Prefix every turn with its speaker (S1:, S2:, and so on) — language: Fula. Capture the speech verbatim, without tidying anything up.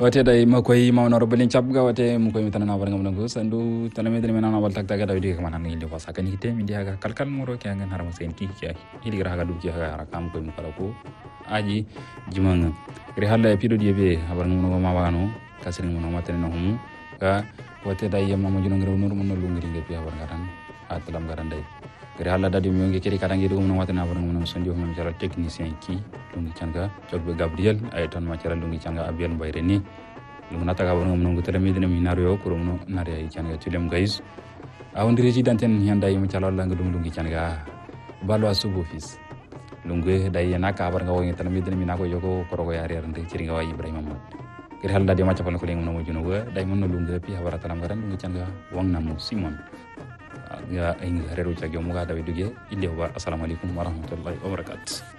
S1: wate dai makoy mawnoro belin cabga wate mukoy mitana war ngam nango sandu taname den menana wal tak taga dawdi kamana ngi le wasa kan hite mi dia ga kalkal moro ke ngan harama sen ki ki hili gra ga du ki ga rakam koy mukala ko aji jimanga ri halla pido die be habar ngam ma wano kasrin mo matene no hum ka wate dai yamma mo juno ngrew nur mo no lungri ngi pi habar ngaran atlam garan dai ri halla dadi mi ngi kiri kadangi dum no matene habar ngam sonjo mo jara technicien ki lungi canga jogbe Gabriel ay ton ma cara lungi canga abian bayreni lumna taga won ngom ngu telemi dina mi nario ko no nari ay canga tulem guys awon reji danten yanda yim cala la ngum lungi canga balo asubo fis lungu day yana ka bar ngawo ngi telemi dina mi nako yoko korogo yari rande ciri ngawa Ibrahim Muhammad kir halda di macha pal ko ngom no juno wa day mon lungu pi habara talam garan lungi canga wang namu Simon ya ay ngi reru cagi mo ga dawi duge ille wa assalamu alaikum warahmatullahi wabarakatuh